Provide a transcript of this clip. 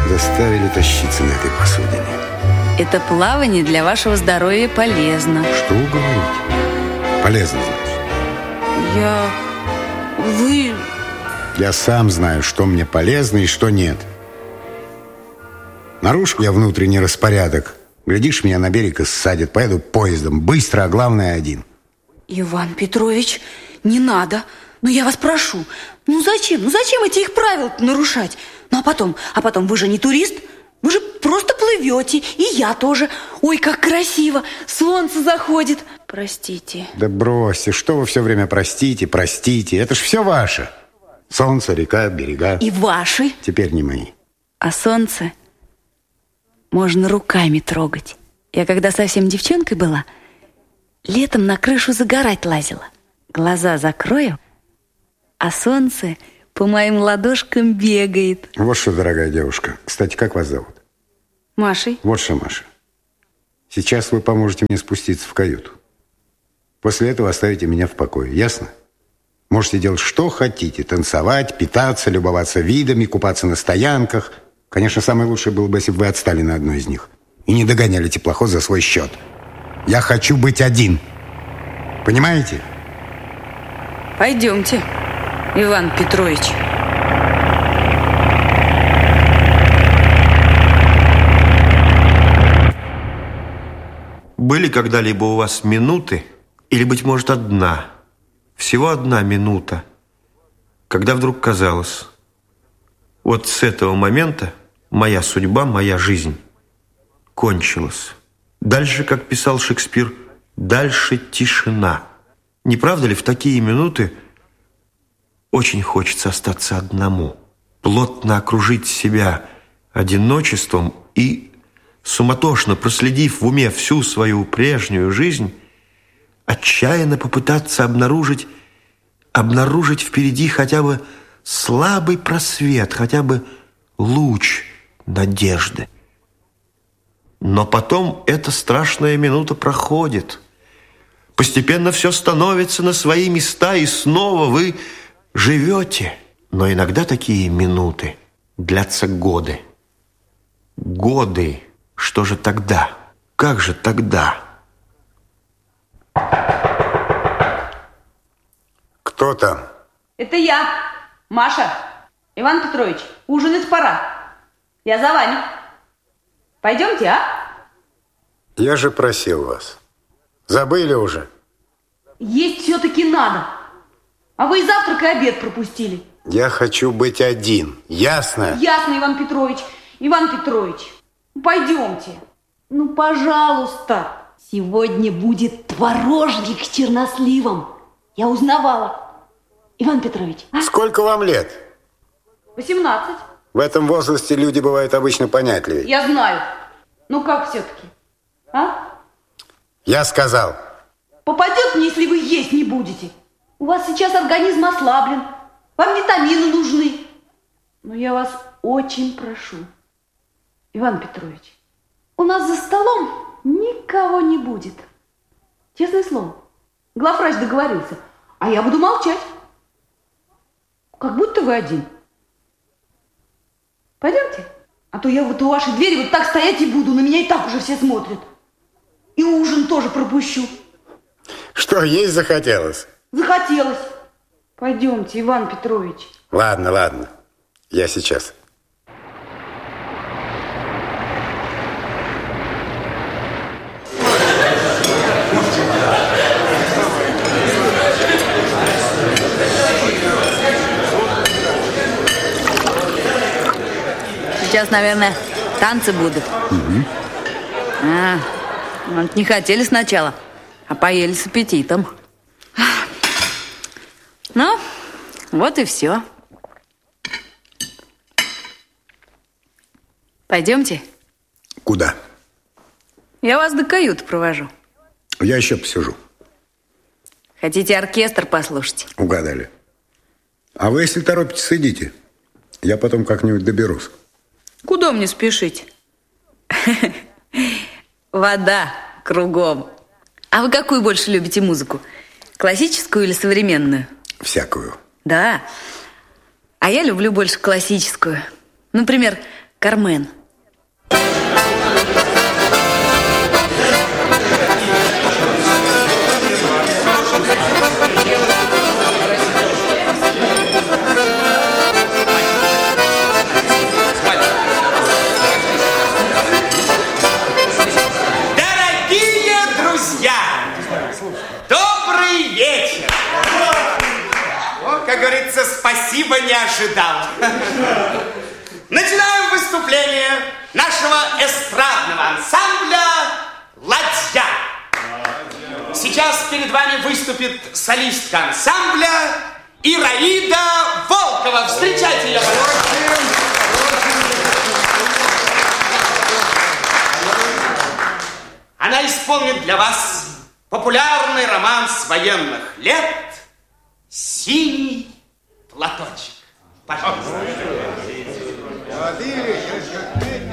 заставили тащиться на этой посудине. Это плавание для вашего здоровья полезно. Что вы говорите? Полезно, значит? Я сам знаю, что мне полезно и что нет. Нарушу я внутренний распорядок. Глядишь, меня на берег и ссадят. Поеду поездом. Быстро, а главное, один. Иван Петрович, не надо. Ну, я вас прошу. Ну, зачем? Ну, зачем эти их правила нарушать? Ну, а потом, вы же не турист. Вы же просто плывете. И я тоже. Ой, как красиво. Солнце заходит. Простите. Да бросьте. Что вы все время простите, простите? Это ж все ваше. Солнце, река, берега. И ваши. Теперь не мои. А солнце можно руками трогать. Я когда совсем девчонкой была, летом на крышу загорать лазила. Глаза закрою, а солнце по моим ладошкам бегает. Вот что, дорогая девушка. Кстати, как вас зовут? Машей. Вот что, Маша. Сейчас вы поможете мне спуститься в каюту. После этого оставите меня в покое. Ясно? Можете делать, что хотите. Танцевать, питаться, любоваться видами, купаться на стоянках. Конечно, самое лучшее было бы, если бы вы отстали на одной из них и не догоняли теплоход за свой счет. Я хочу быть один. Понимаете? Пойдемте, Иван Петрович. Были когда-либо у вас минуты, или, быть может, одна, всего одна минута, когда вдруг казалось, вот с этого момента моя судьба, моя жизнь кончилась. Дальше, как писал Шекспир, дальше тишина. Не правда ли, в такие минуты очень хочется остаться одному, плотно окружить себя одиночеством и, суматошно проследив в уме всю свою прежнюю жизнь, отчаянно попытаться обнаружить впереди хотя бы слабый просвет, хотя бы луч надежды. Но потом эта страшная минута проходит. Постепенно все становится на свои места, и снова вы живете. Но иногда такие минуты длятся годы. Годы. Что же тогда? Как же тогда? Кто там? Это я, Маша. Иван Петрович, ужинать пора. Я за вами. Пойдемте, а? Я же просил вас. Забыли уже? Есть все-таки надо. А вы и завтрак, и обед пропустили. Я хочу быть один. Ясно? Ясно, Иван Петрович. Иван Петрович, пойдемте. Ну, пожалуйста. Сегодня будет творожник с черносливом. Я узнавала. Иван Петрович. А? Сколько вам лет? 18. В этом возрасте люди бывают обычно понятливее. Я знаю. Ну как все-таки? А? Я сказал. Попадет мне, если вы есть не будете. У вас сейчас организм ослаблен. Вам витамины нужны. Но я вас очень прошу, Иван Петрович, у нас за столом никого не будет. Честное слово. Главврач договорился. А я буду молчать. Как будто вы один. Пойдемте? А то я вот у вашей двери вот так стоять и буду. На меня и так уже все смотрят. И ужин тоже пропущу. Что, есть захотелось? Захотелось. Пойдемте, Иван Петрович. Ладно, ладно. Я сейчас. Сейчас, наверное, танцы будут. Угу. Вот не хотели сначала, а поели с аппетитом. Ну, вот и все. Пойдемте. Куда? Я вас до каюты провожу. Я еще посижу. Хотите оркестр послушать? Угадали. А вы, если торопитесь, идите. Я потом как-нибудь доберусь. Куда мне спешить? Вода кругом. А вы какую больше любите музыку? Классическую или современную? Всякую. Да. А я люблю больше классическую. Например, Кармен. Как говорится, спасибо, не ожидал. Начинаем выступление нашего эстрадного ансамбля «Ладья». Сейчас перед вами выступит солистка ансамбля Ираида Волкова. Встречайте ее, пожалуйста. Она исполнит для вас популярный романс военных лет «Синий платочек». Пожалуйста.